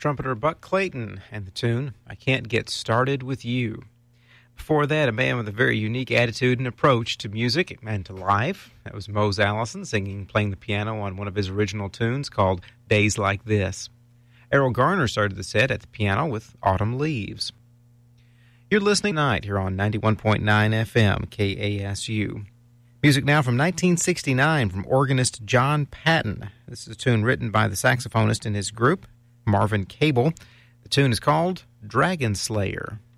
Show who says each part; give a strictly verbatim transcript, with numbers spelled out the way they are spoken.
Speaker 1: trumpeter Buck Clayton and the tune, I Can't Get Started With You. Before that, a man with a very unique attitude and approach to music and to life. That was Mose Allison singing, playing the piano on one of his original tunes called Days Like This. Errol Garner started the set at the piano with Autumn Leaves. You're listening tonight here on ninety-one point nine F M, K A S U. Music now from nineteen sixty-nine from organist John Patton. This is a tune written by the saxophonist in his group, Marvin Cable. The tune is called Dragon Slayer.